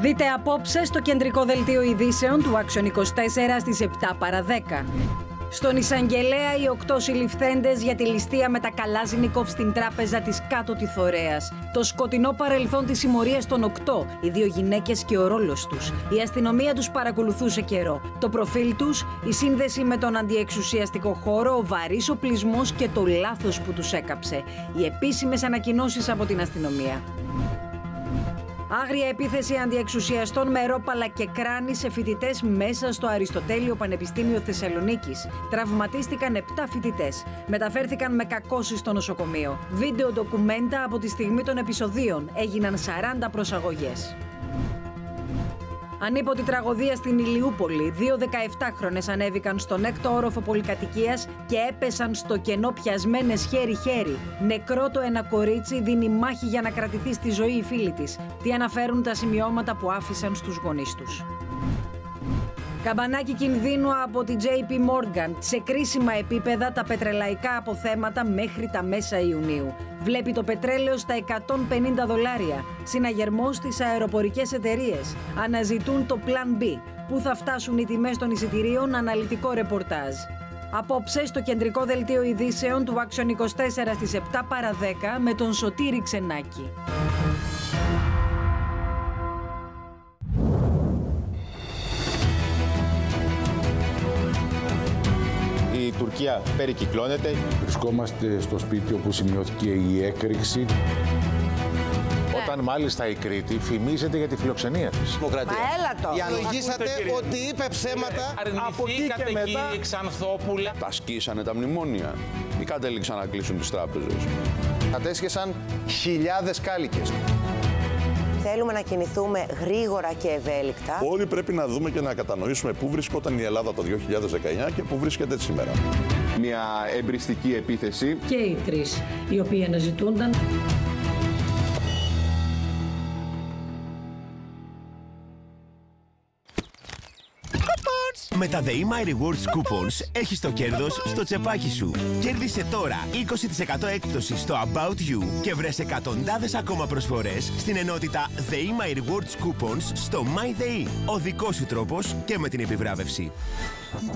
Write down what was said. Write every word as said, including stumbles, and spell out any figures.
Δείτε απόψε στο κεντρικό δελτίο ειδήσεων του Action είκοσι τέσσερα στις επτά παρά δέκα. Στον εισαγγελέα οι οκτώ συλληφθέντες για τη ληστεία με τα Καλάζνικοφ στην τράπεζα της Κάτω Τιθωρέας. Το σκοτεινό παρελθόν της συμμορίας των οκτώ, οι δύο γυναίκες και ο ρόλος τους. Η αστυνομία τους παρακολουθούσε καιρό. Το προφίλ τους, η σύνδεση με τον αντιεξουσιαστικό χώρο, ο βαρύς οπλισμός και το λάθος που τους έκαψε. Οι επίσημες ανακοινώσεις από την αστυνομία. Άγρια επίθεση αντιεξουσιαστών με ρόπαλα και κράνη σε φοιτητές μέσα στο Αριστοτέλειο Πανεπιστήμιο Θεσσαλονίκης. Τραυματίστηκαν επτά φοιτητές. Μεταφέρθηκαν με κακώσεις στο νοσοκομείο. Βίντεο ντοκουμέντα από τη στιγμή των επεισοδίων. Έγιναν σαράντα προσαγωγές. Ανίποτη τραγωδία στην Ηλιούπολη. Δύο δεκαεπτάχρονες ανέβηκαν στον έκτο όροφο πολυκατοικίας και έπεσαν στο κενό πιασμένες χέρι-χέρι. Νεκρό το ένα κορίτσι δίνει μάχη για να κρατηθεί στη ζωή η φίλη της. Τι αναφέρουν τα σημειώματα που άφησαν στους γονείς τους. Καμπανάκι κινδύνου από την τζέι πι Morgan. Σε κρίσιμα επίπεδα τα πετρελαϊκά αποθέματα μέχρι τα μέσα Ιουνίου. Βλέπει το πετρέλαιο στα εκατόν πενήντα δολάρια. Συναγερμός στις αεροπορικές εταιρείες. Αναζητούν το Plan B. Πού θα φτάσουν οι τιμές των εισιτηρίων, αναλυτικό ρεπορτάζ. Απόψε στο κεντρικό δελτίο ειδήσεων του Action είκοσι τέσσερα στις επτά παρά δέκα με τον Σωτήρη Ξενάκη. Η Τουρκία περικυκλώνεται. Βρισκόμαστε στο σπίτι όπου σημειώθηκε η έκρηξη. Όταν μάλιστα η Κρήτη φημίζεται για τη φιλοξενία της. Δημοκρατία. Μα έλα το. Διαλογίσατε ότι είπε ψέματα. Από εκεί και μετά. Κύριε Ξανθόπουλε. Τα σκίσανε τα μνημόνια ή κατέληξαν να κλείσουν τις τράπεζες. Κατέσχεσαν χιλιάδες κάλικες. Θέλουμε να κινηθούμε γρήγορα και ευέλικτα. Όλοι πρέπει να δούμε και να κατανοήσουμε πού βρισκόταν η Ελλάδα το δύο χιλιάδες δεκαεννιά και πού βρίσκεται σήμερα. Μια εμπριστική επίθεση. Και οι τρεις οι οποίοι αναζητούνταν. Με τα The My Rewards Coupons έχεις το κέρδος στο τσεπάκι σου. Κέρδισε τώρα είκοσι τοις εκατό έκπτωση στο About You και βρες εκατοντάδες ακόμα προσφορές στην ενότητα The My Rewards Coupons στο MyTheE. Ο δικός σου τρόπος και με την επιβράβευση.